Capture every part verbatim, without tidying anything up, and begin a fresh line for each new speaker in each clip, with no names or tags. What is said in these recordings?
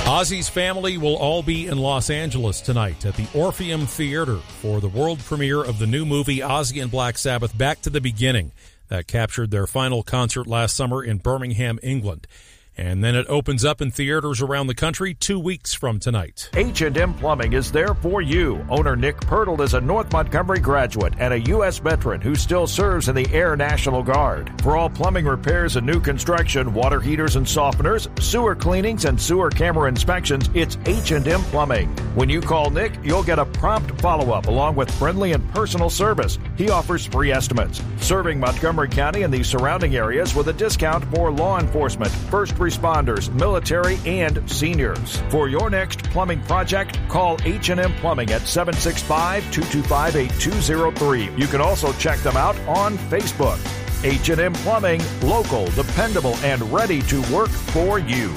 Ozzy's family will all be in Los Angeles tonight at the Orpheum Theater for the world premiere of the new movie Ozzy and Black Sabbath, Back to the Beginning, that captured their final concert last summer in Birmingham, England. And then it opens up in theaters around the country two weeks from tonight.
H and M Plumbing is there for you. Owner Nick Pirtle is a North Montgomery graduate and a U S veteran who still serves in the Air National Guard. For all plumbing repairs and new construction, water heaters and softeners, sewer cleanings and sewer camera inspections, it's H and M Plumbing. When you call Nick, you'll get a prompt follow-up along with friendly and personal service. He offers free estimates. Serving Montgomery County and the surrounding areas with a discount for law enforcement, first responders, military, and seniors. For your next plumbing project, call H and M Plumbing at seven six five, two two five, eight two zero three. You can also check them out on Facebook. H and M Plumbing, local, dependable, and ready to work for you.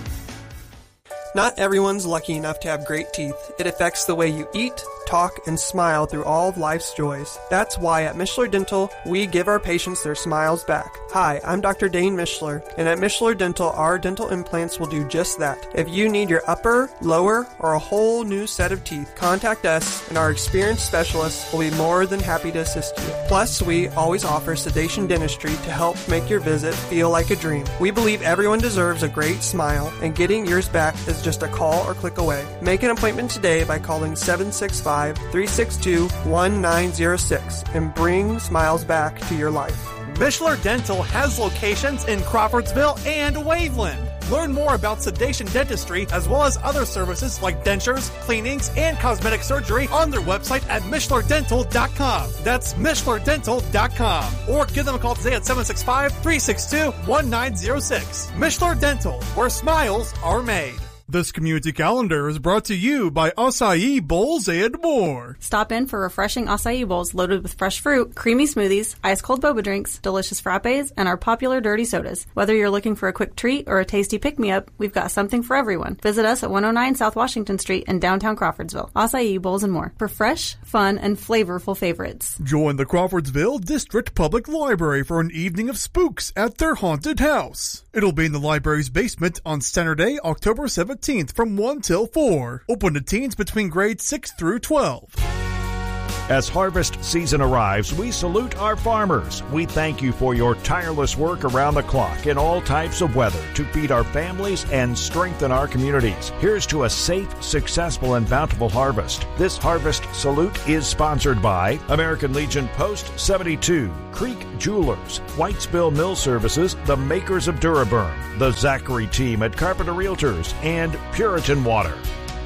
Not everyone's lucky enough to have great teeth. It affects the way you eat, talk, and smile through all of life's joys. That's why at Mishler Dental, we give our patients their smiles back. Hi, I'm Doctor Dane Mishler, and at Mishler Dental, our dental implants will do just that. If you need your upper, lower, or a whole new set of teeth, contact us, and our experienced specialists will be more than happy to assist you. Plus, we always offer sedation dentistry to help make your visit feel like a dream. We believe everyone deserves a great smile, and getting yours back is just a call or click away. Make an appointment today by calling seven six five, three six two, one nine zero six and bring smiles back to your life.
Mishler Dental has locations in Crawfordsville and Waveland. Learn more about sedation dentistry as well as other services like dentures, cleanings, and cosmetic surgery on their website at Mishler Dental dot com. That's Mishler Dental dot com. Or give them a call today at seven six five, three six two, one nine zero six. Mishler Dental, where smiles are made. This community calendar is brought to you by Acai Bowls and more.
Stop in for refreshing acai bowls loaded with fresh fruit, creamy smoothies, ice-cold boba drinks, delicious frappes, and our popular dirty sodas. Whether you're looking for a quick treat or a tasty pick-me-up, we've got something for everyone. Visit us at one oh nine South Washington Street in downtown Crawfordsville. Acai Bowls and more for fresh, fun, and flavorful favorites.
Join the Crawfordsville District Public Library for an evening of spooks at their haunted house. It'll be in the library's basement on Saturday, October seventeenth from one till four. Open to teens between grades six through twelve.
As harvest season arrives, we salute our farmers. We thank you for your tireless work around the clock in all types of weather to feed our families and strengthen our communities. Here's to a safe, successful, and bountiful harvest. This harvest salute is sponsored by American Legion Post seventy-two, Creek Jewelers, Whitesville Mill Services, the makers of Duraburn, the Zachary team at Carpenter Realtors, and Puritan Water.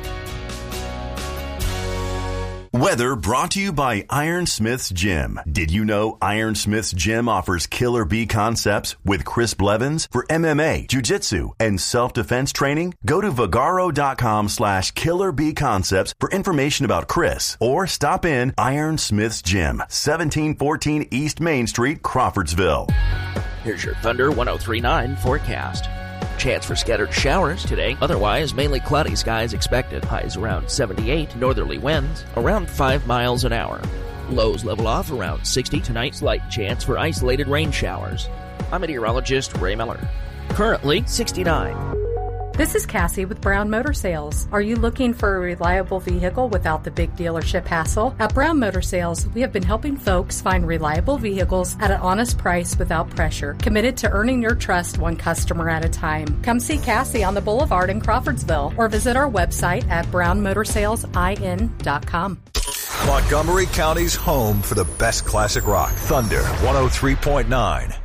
Weather brought to you by Ironsmith's Gym. Did you know Ironsmith's Gym offers Killer Bee concepts with Chris Blevins for M M A, jiu-jitsu, and self-defense training? Go to Vagaro.com slash Killer Bee Concepts for information about Chris, or stop in Ironsmith's Gym, seventeen fourteen East Main Street, Crawfordsville.
Here's your Thunder one oh three point nine forecast. Chance for scattered showers today. Otherwise, mainly cloudy skies expected. Highs around seventy-eight. Northerly winds around five miles an hour. Lows level off around sixty tonight. Slight chance for isolated rain showers. I'm meteorologist Ray Miller. Currently sixty-nine.
This is Cassie with Brown Motor Sales. Are you looking for a reliable vehicle without the big dealership hassle? At Brown Motor Sales, we have been helping folks find reliable vehicles at an honest price without pressure, committed to earning your trust one customer at a time. Come see Cassie on the Boulevard in Crawfordsville or visit our website at brown motor sales in dot com.
Montgomery County's home for the best classic rock. Thunder one oh three point nine.